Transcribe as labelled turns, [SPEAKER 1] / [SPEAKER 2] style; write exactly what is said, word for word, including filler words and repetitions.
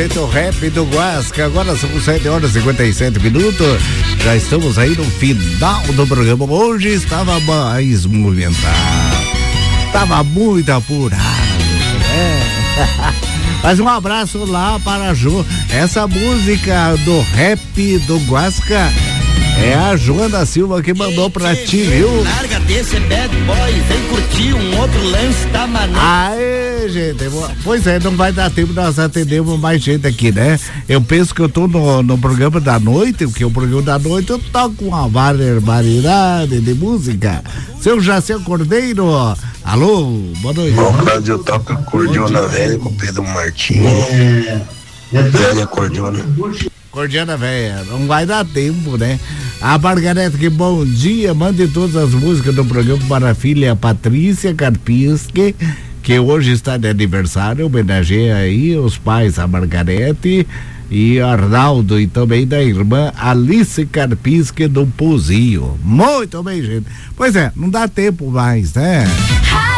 [SPEAKER 1] gente, o rap do Guasca. Agora são sete horas e cinquenta e sete minutos. Já estamos aí no final do programa. Hoje estava mais movimentado. Estava muito apurado, né? Mas um abraço lá para a Jo. Essa música do rap do Guasca é a Joana Silva que mandou pra ti, viu?
[SPEAKER 2] Larga desse bad boy, vem curtir um outro lance da maneira.
[SPEAKER 1] Aê, gente, pois é, não vai dar tempo nós atendemos mais gente aqui, né? Eu penso que eu tô no, no programa da noite, porque o programa da noite eu toco uma barbaridade de música. Seu Jacel Cordeiro, alô, boa noite.
[SPEAKER 3] Bom, Cláudio, eu toco Cordiona Velha com Pedro Martins. É, velha Cordiona.
[SPEAKER 1] Cordiana velha, não vai dar tempo, né? A Margarete, que bom dia, mande todas as músicas do programa para a filha Patrícia Karpinski, que hoje está de aniversário, homenageia aí os pais, a Margarete e Arnaldo, e também da irmã Alice Karpinski do Pozinho. Muito bem, gente. Pois é, não dá tempo mais, né?